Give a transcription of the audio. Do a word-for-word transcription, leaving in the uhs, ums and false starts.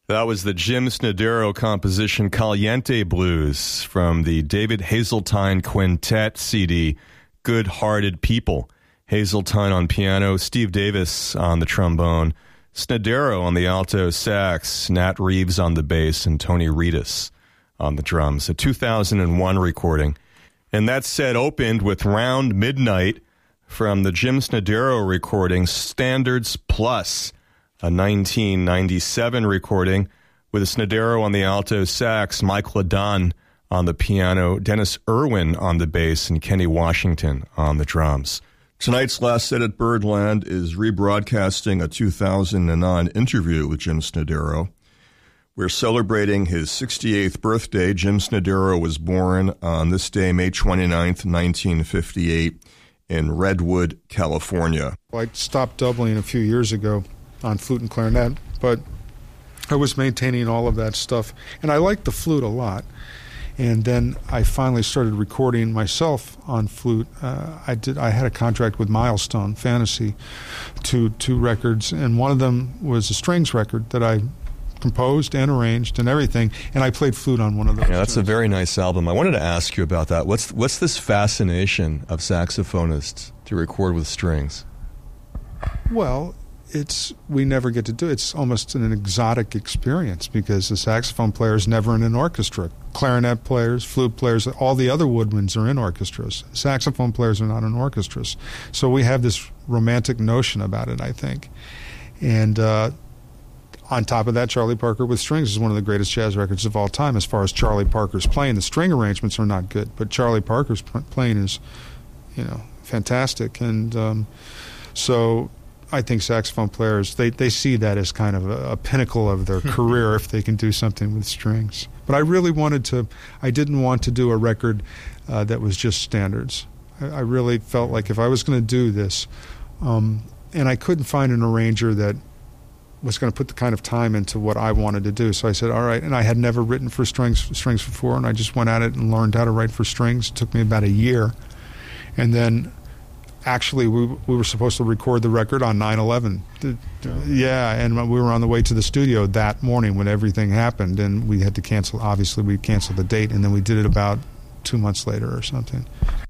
That was the Jim Snodero composition Caliente Blues from the David Hazeltine Quintet C D, Good-Hearted People. Hazeltine on piano, Steve Davis on the trombone, Snodero on the alto sax, Nat Reeves on the bass, and Tony Reedus on the drums. A two thousand one recording. And that set opened with Round Midnight from the Jim Snodero recording Standards Plus, a nineteen ninety-seven recording with Snodero on the alto sax, Mike LaDon on the piano, Dennis Irwin on the bass, and Kenny Washington on the drums. Tonight's Last Set at Birdland is rebroadcasting a two thousand nine interview with Jim Snodero. We're celebrating his sixty-eighth birthday. Jim Snodero was born on this day, May twenty-ninth, nineteen fifty-eight, in Redwood, California. I stopped doubling a few years ago on flute and clarinet, but I was maintaining all of that stuff, and I liked the flute a lot. And then I finally started recording myself on flute. Uh, I did. I had a contract with Milestone Fantasy, two two records, and one of them was a strings record that I composed and arranged and everything, and I played flute on one of those. Yeah, that's tunes. a very nice album. I wanted to ask you about that. What's what's this fascination of saxophonists to record with strings? Well, it's we never get to do it. It's almost an exotic experience because the saxophone player is never in an orchestra. Clarinet players, flute players, all the other woodwinds are in orchestras. Saxophone players are not in orchestras. So we have this romantic notion about it, I think. And uh, on top of that, Charlie Parker with Strings is one of the greatest jazz records of all time as far as Charlie Parker's playing. The string arrangements are not good, but Charlie Parker's playing is, you know, fantastic. And um, so I think saxophone players, they, they see that as kind of a, a pinnacle of their career if they can do something with strings. But I really wanted to, I didn't want to do a record uh, that was just standards. I, I really felt like if I was going to do this, um, and I couldn't find an arranger that was going to put the kind of time into what I wanted to do. So I said, all right, and I had never written for strings, strings before, and I just went at it and learned how to write for strings. It took me about a year. And then actually, we we were supposed to record the record on nine eleven. Yeah, and we were on the way to the studio that morning when everything happened, and we had to cancel. Obviously, we canceled the date, and then we did it about two months later or something.